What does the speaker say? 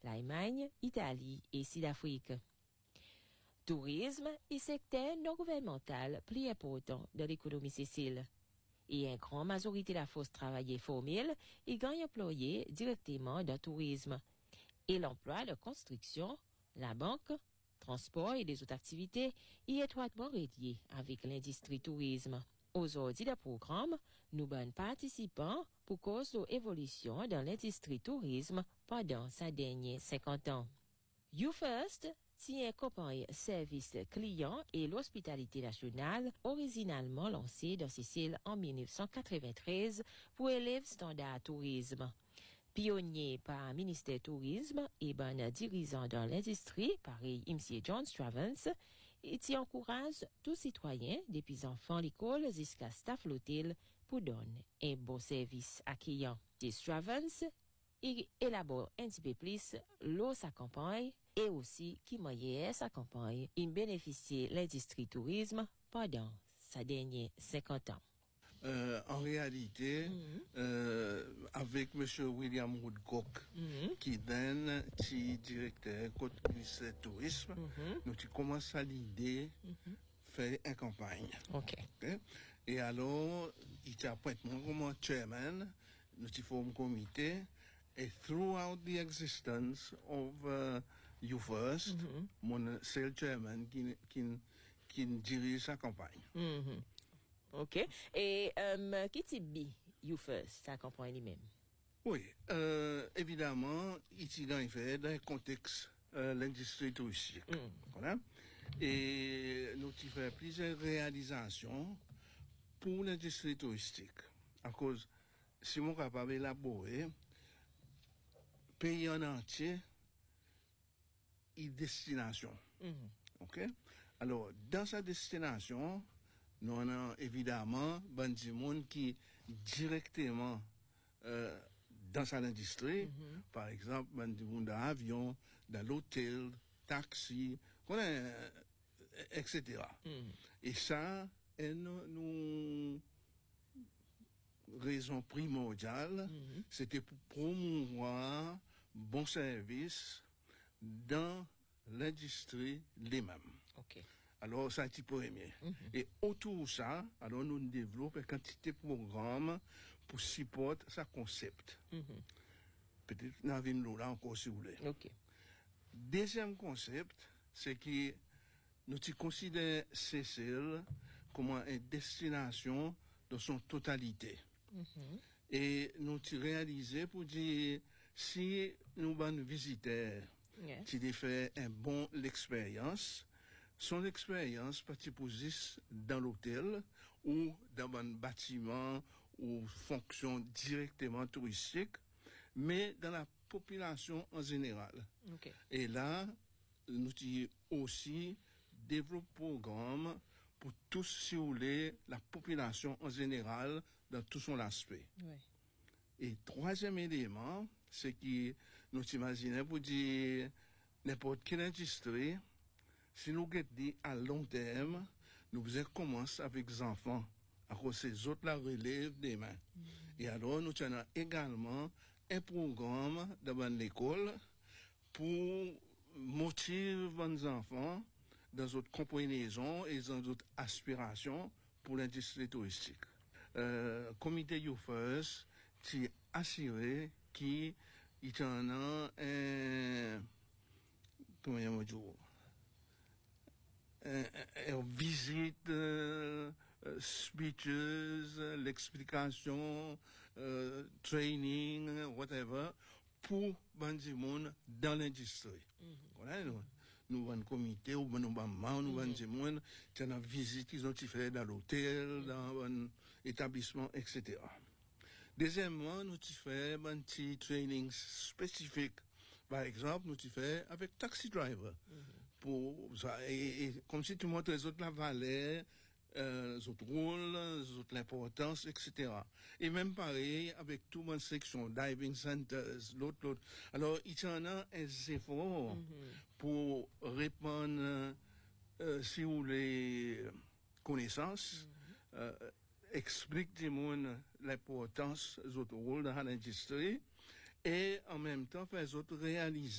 l'Allemagne, Italie et Sud-Afrique. Tourisme est secteur non gouvernemental plus important de l'économie sicile. Et une grande majorité de la force travaillée formelle est gagne employée directement dans le tourisme. Et l'emploi de construction, la banque, transport et les autres activités est étroitement relié avec l'industrie tourisme. Aujourd'hui, le programme nous donne participants pour cause de l'évolution dans l'industrie tourisme pendant sa dernière 50 ans. YouFirst tient compagnie service client et l'hospitalité nationale, originalement lancée dans Sicile en 1993 pour élèves standard tourisme. Pionnier par ministère tourisme et bon dirigeant dans l'industrie, pareil M. John Stravens, et qui encourage tous citoyens, depuis enfants l'école jusqu'à staff l'hôtel, pour donner un bon service accueillant. M. Stravens élabore un petit peu plus l'eau sa campagne et aussi qui moyen sa campagne. Il bénéficie l'industrie tourisme pendant sa dernière 50 ans. En réalité, avec M. William Woodcock, qui donne qui directeur côté ministère du tourisme, nous commençons à l'idée faire une campagne. Okay. Et alors, il t'apprête moi comme chairman, nous formons un comité. Et throughout the existence of YouFirst, c'est le chairman qui dirige sa campagne. OK. Et qui type B YouFirst, sa campagne lui-même? Oui, évidemment, ici dans le contexte l'industrie touristique. Voilà. Et nous faisons plusieurs réalisations pour l'industrie touristique. À cause, si on est capable d'élaborer, pays en entier, une destination. OK? Alors, dans sa destination, nous avons évidemment des gens qui directement dans cette industrie, par exemple, des gens dans l'avion, dans l'hôtel, taxi, etc. Et ça, nous raison primordiale, c'était pour promouvoir bon service dans l'industrie les-mêmes. OK. Alors, ça, c'est premier. Et autour de ça, alors, nous développons une quantité de programmes pour supporter ce concept. Peut-être, nous avons là encore, si vous voulez. OK. Deuxième concept, c'est que nous considérons Sicile comme une destination dans son totalité. Et nous réalisons pour dire, si nous avons visiteurs qui fait une bonne expérience, son expérience participe dans l'hôtel ou dans un bâtiment ou fonction directement touristique, mais dans la population en général. Okay. Et là, nous aussi développons un programme pour tous, si vous voulez, la population en général dans tout son aspect. Oui. Et troisième élément, c'est que nous imaginons pour dire n'importe quelle industrie, si nous regardons à long terme, nous commencer avec les enfants, à cause ces autres la relève des mains. Et alors, nous avons également un programme dans l'école pour motiver les enfants dans notre compréhension et dans notre aspiration pour l'industrie touristique. Comité YouFirst qui assuré qu'il y en a un visite, speeches, l'explication, training, whatever, pour les gens dans l'industrie. Voilà, nous avons un comité, nous avons des gens qui ont visite, qui ont fait dans l'hôtel, dans un établissement, etc. Deuxièmement, nous faisons un petit training spécifique. Par exemple, nous faisons avec taxi driver. Pour ça, et comme si tu montres les autres la valeur, les autres rôles, les autres l'importance, etc. Et même pareil avec toute une section diving centers, l'autre. Alors, il y en a un effort pour répondre, si vous voulez, connaissances, explique des gens l'importance des autres rôles dans l'industrie et en même temps faire les autres réaliser